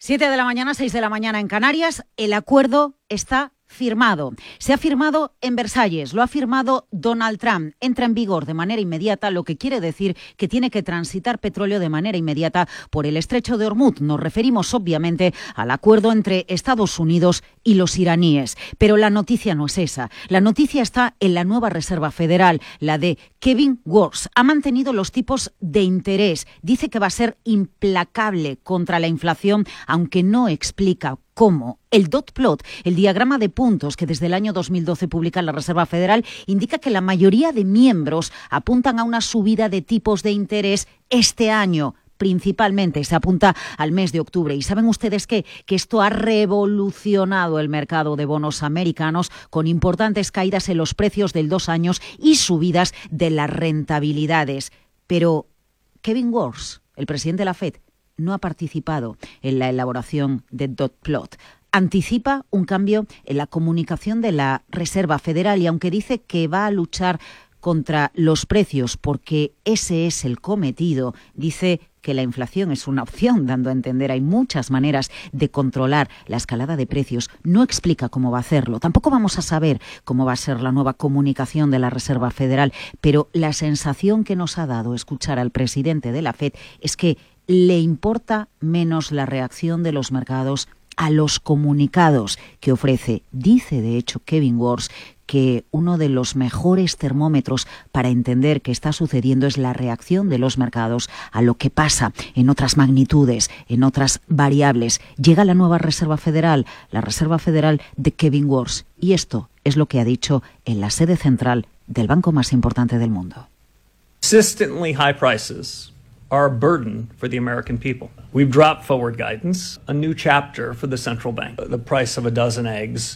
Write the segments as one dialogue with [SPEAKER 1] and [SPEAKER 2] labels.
[SPEAKER 1] 7 de la mañana, 6 de la mañana en Canarias, el acuerdo está firmado. Se ha firmado en Versalles, lo ha firmado Donald Trump. Entra en vigor de manera inmediata, lo que quiere decir que tiene que transitar petróleo de manera inmediata por el estrecho de Hormuz. Nos referimos obviamente al acuerdo entre Estados Unidos y los iraníes. Pero la noticia no es esa. La noticia está en la nueva Reserva Federal, la de Kevin Warsh. Ha mantenido los tipos de interés. Dice que va a ser implacable contra la inflación, aunque no explica cómo. El dot plot, el diagrama de puntos que desde el año 2012 publica la Reserva Federal, indica que la mayoría de miembros apuntan a una subida de tipos de interés este año. Principalmente se apunta al mes de octubre. ¿Y saben ustedes qué? Que esto ha revolucionado el mercado de bonos americanos con importantes caídas en los precios del 2 años y subidas de las rentabilidades. Pero Kevin Warsh, el presidente de la Fed, no ha participado en la elaboración de dot plot. Anticipa un cambio en la comunicación de la Reserva Federal y aunque dice que va a luchar contra los precios porque ese es el cometido, dice que la inflación es una opción, dando a entender hay muchas maneras de controlar la escalada de precios. No explica cómo va a hacerlo. Tampoco vamos a saber cómo va a ser la nueva comunicación de la Reserva Federal, pero la sensación que nos ha dado escuchar al presidente de la Fed es que le importa menos la reacción de los mercados a los comunicados que ofrece. Dice, de hecho, Kevin Warsh que uno de los mejores termómetros para entender qué está sucediendo es la reacción de los mercados a lo que pasa en otras magnitudes, en otras variables. Llega la nueva Reserva Federal, la Reserva Federal de Kevin Warsh, y esto es lo que ha dicho en la sede central del banco más importante del mundo.
[SPEAKER 2] Consistently high prices are a burden for the American people. We've dropped forward guidance, a new chapter for the central bank. The price of a dozen eggs,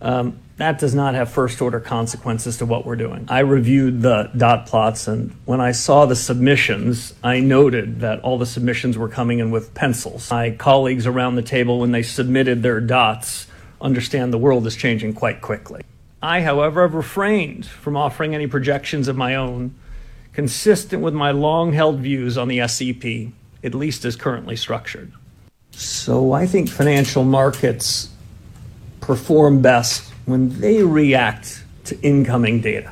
[SPEAKER 2] that does not have first-order consequences to what we're doing. I reviewed the dot plots, and when I saw the submissions, I noted that all the submissions were coming in with pencils. My colleagues around the table, when they submitted their dots, understand the world is changing quite quickly. I, however, have refrained from offering any projections of my own consistent with my long-held views on the SEP, at least as currently structured. So I think financial markets perform best when they react to incoming data.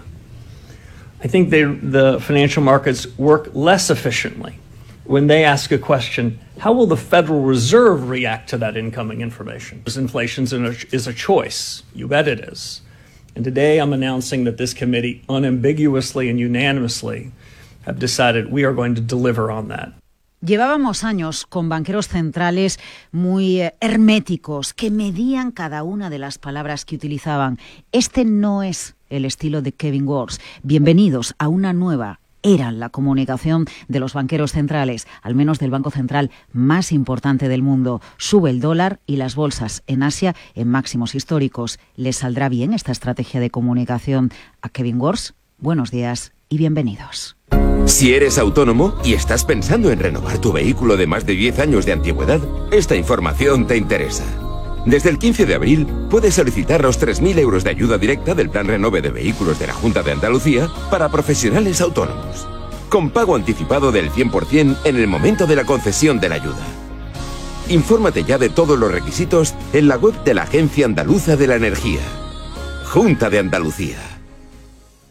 [SPEAKER 2] I think the financial markets work less efficiently when they ask a question, how will the Federal Reserve react to that incoming information? Inflation is a choice. You bet it is. And today I'm announcing that this committee unambiguously and unanimously have decided we are going to deliver on that.
[SPEAKER 1] Llevábamos años con banqueros centrales muy herméticos que medían cada una de las palabras que utilizaban. Este no es el estilo de Kevin Warsh. Bienvenidos a una nueva era en la comunicación de los banqueros centrales, al menos del banco central más importante del mundo. Sube el dólar y las bolsas en Asia en máximos históricos. ¿Le saldrá bien esta estrategia de comunicación a Kevin Warsh? Buenos días y bienvenidos.
[SPEAKER 3] Si eres autónomo y estás pensando en renovar tu vehículo de más de 10 años de antigüedad, esta información te interesa. Desde el 15 de abril puedes solicitar los 3.000 euros de ayuda directa del Plan Renove de Vehículos de la Junta de Andalucía para profesionales autónomos, con pago anticipado del 100% en el momento de la concesión de la ayuda. Infórmate ya de todos los requisitos en la web de la Agencia Andaluza de la Energía. Junta de Andalucía.